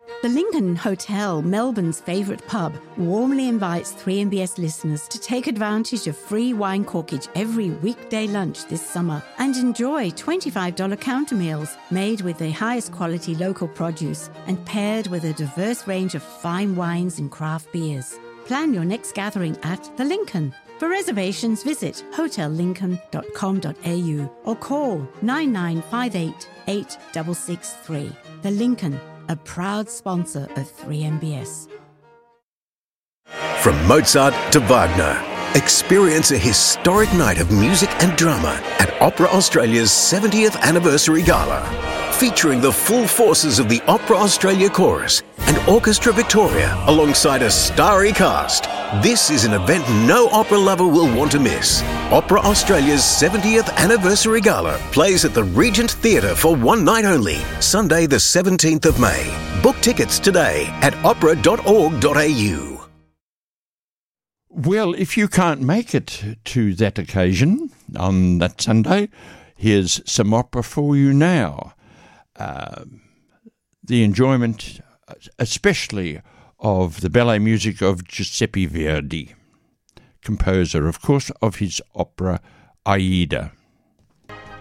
The Lincoln Hotel, Melbourne's favourite pub, warmly invites 3MBS listeners to take advantage of free wine corkage every weekday lunch this summer and enjoy $25 counter meals made with the highest quality local produce and paired with a diverse range of fine wines and craft beers. Plan your next gathering at The Lincoln. For reservations, visit hotellincoln.com.au or call 9958 8663. The Lincoln, a proud sponsor of 3MBS. From Mozart to Wagner, experience a historic night of music and drama at Opera Australia's 70th Anniversary Gala, featuring the full forces of the Opera Australia Chorus and Orchestra Victoria alongside a starry cast. This is an event no opera lover will want to miss. Opera Australia's 70th Anniversary Gala plays at the Regent Theatre for one night only, Sunday the 17th of May. Book tickets today at opera.org.au. Well, if you can't make it to that occasion on that Sunday, here's some opera for you now. The enjoyment, especially of the ballet music of Giuseppe Verdi, composer, of course, of his opera Aida.